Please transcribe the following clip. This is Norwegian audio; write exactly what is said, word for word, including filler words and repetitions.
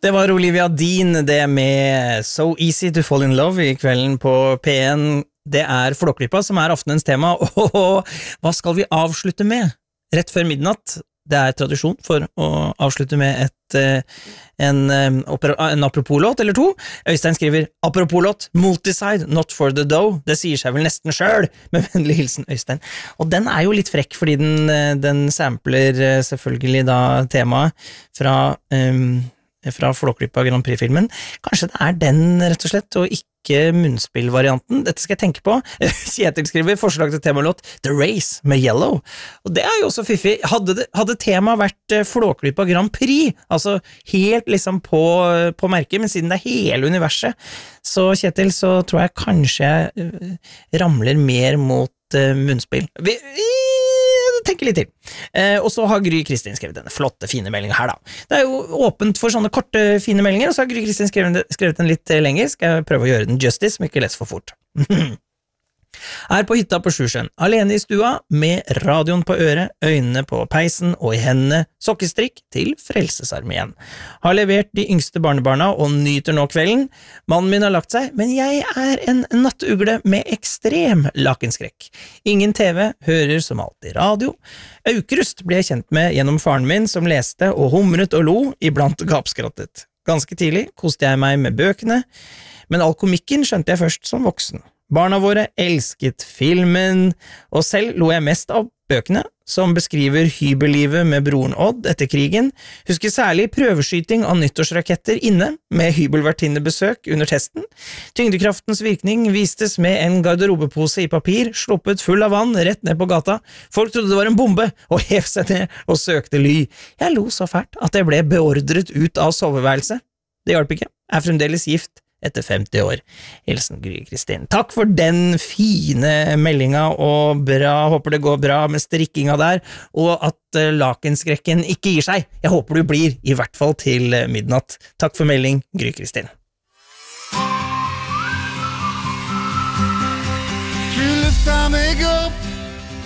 Det var Olivia Dean, det med So Easy to Fall in Love I kvelden på P en. Det er Flåklypa som er aftenens tema, og hva skal vi avslutte med? Rett før midnatt, det er tradisjon for å avslutte med et, en, en apropos-låt eller to. Øystein skriver, apropos-låt, multiside, not for the dough. Det sier seg vel nesten selv, med vennlig hilsen Øystein. Og den er jo litt frekk, fordi den, den sampler selvfølgelig da temaet fra... Um, fra Flåklypa Grand Prix-filmen. Kanskje det er den, rett og slett, og ikke munnspill-varianten. Dette skal jeg tenke på. Kjetil skriver forslag til temalåt The Race med Yellow. Og det er jo også fiffig. Hadde, det, hadde temaet vært Flåklypa Grand Prix, altså helt liksom på, på merket, men siden det er hele universet, så Kjetil, så tror jeg kanskje jeg ramler mer mot uh, munnspill. Vi... vi tenker litt til. Eh, og så har Gry Kristin skrevet denne flotte, fine meldingen her da. Det er jo åpent for sånne korte, fine meldinger, og så har Gry Kristin skrevet, skrevet den litt lenger. Skal jeg prøve å gjøre den justice, men ikke lese for fort. Er på hytta på Sjusjøen, alene I stua, med radioen på øret, øynene på peisen og I hendene sokkestrikk til Frelsesarmeen. Har levert de yngste barnebarna og nyter nå kvelden. Mannen min har lagt seg, men jeg er en nattugle med ekstrem lakenskrekk. Ingen T V, hører som alltid radio. Aukrust ble jeg kjent med gjennom faren min som leste og humret og lo iblant gapskrattet. Ganske tidlig koste jeg meg med bøkene, men all komikken skjønte jeg først som voksen. Barna våre elsket filmen, og selv lo jeg mest av bøkene, som beskriver hybellivet med broren Odd etter krigen. Husker særlig prøveskyting av nyttårsraketter inne, med hybelvertinnebesøk under testen. Tyngdekraftens virkning vistes med en garderobepose I papir, sluppet full av vann rett ned på gata. Folk trodde det var en bombe, og hev seg ned og søkte ly. Jeg lo så fælt at jeg ble beordret ut av soveværelset. Det hjalp ikke, er fremdeles gift. Etter femti år. Hilsen Gry Kristin. Takk for den fine meldinga, og bra, håper det går bra med strikkinga der, og at uh, lakenskrekken ikke gir seg. Jeg håper du blir, I hvert fall til uh, midnatt. Takk for melding, Gry Kristin. Tu løfter meg opp